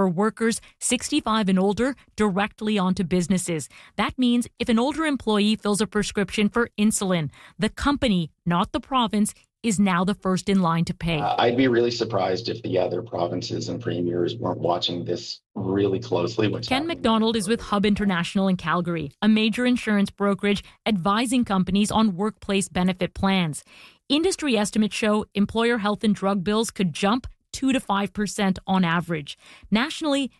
for workers 65 and older directly onto businesses. That means if an older employee fills a prescription for insulin, the company, not the province, is now the first in line to pay. I'd be really surprised if the other provinces and premiers weren't watching this really closely. Ken McDonald is with Hub International in Calgary, a major insurance brokerage advising companies on workplace benefit plans. Industry estimates show employer health and drug bills could jump 2 to 5% on average. Nationally,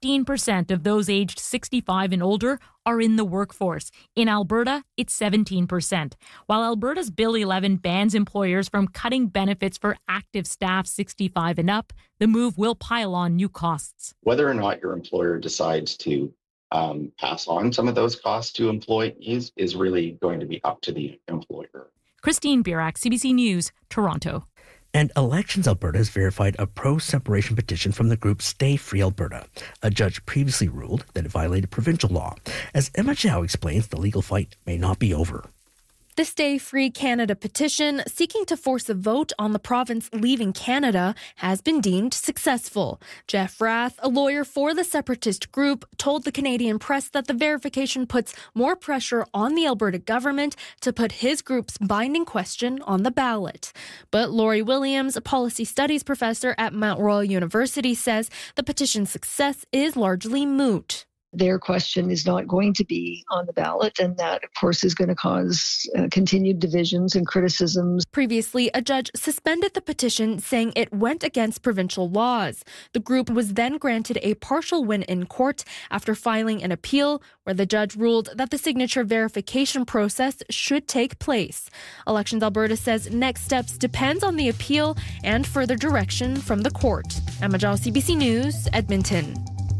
15% of those aged 65 and older are in the workforce. In Alberta, it's 17%. While Alberta's Bill 11 bans employers from cutting benefits for active staff 65 and up, the move will pile on new costs. Whether or not your employer decides to pass on some of those costs to employees is really going to be up to the employer. Christine Birak, CBC News, Toronto. And Elections Alberta has verified a pro-separation petition from the group Stay Free Alberta. A judge previously ruled that it violated provincial law. As Emma Chow explains, the legal fight may not be over. The Stay Free Canada petition, seeking to force a vote on the province leaving Canada, has been deemed successful. Jeff Rath, a lawyer for the separatist group, told the Canadian Press that the verification puts more pressure on the Alberta government to put his group's binding question on the ballot. But Laurie Williams, a policy studies professor at Mount Royal University, says the petition's success is largely moot. Their question is not going to be on the ballot, and that, of course, is going to cause continued divisions and criticisms. Previously, a judge suspended the petition, saying it went against provincial laws. The group was then granted a partial win in court after filing an appeal, where the judge ruled that the signature verification process should take place. Elections Alberta says next steps depends on the appeal and further direction from the court. Emma Jal, CBC News, Edmonton.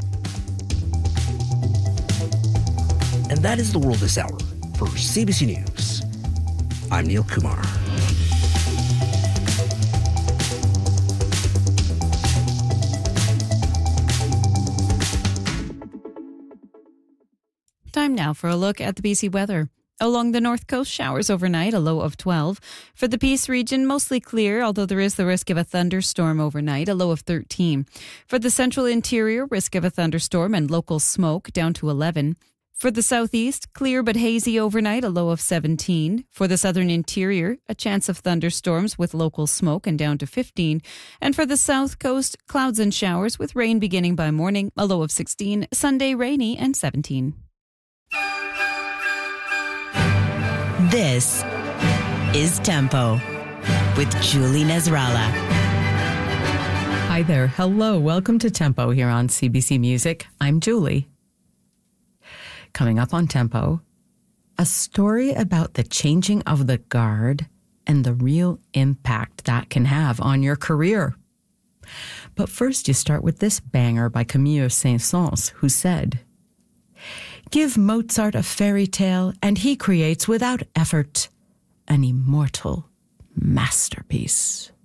And that is the world this hour. For CBC News, I'm Neil Kumar. Time now for a look at the BC weather. Along the north coast, showers overnight, a low of 12. For the Peace region, mostly clear, although there is the risk of a thunderstorm overnight, a low of 13. For the central interior, risk of a thunderstorm and local smoke, down to 11. For the southeast, clear but hazy overnight, a low of 17. For the southern interior, a chance of thunderstorms with local smoke and down to 15. And for the south coast, clouds and showers with rain beginning by morning, a low of 16. Sunday, rainy and 17. This is Tempo with Julie Nasrallah. Hi there. Hello. Welcome to Tempo here on CBC Music. I'm Julie. Coming up on Tempo, a story about the changing of the guard and the real impact that can have on your career. But first, you start with this banger by Camille Saint-Saëns, who said, "Give Mozart a fairy tale, and he creates without effort an immortal masterpiece."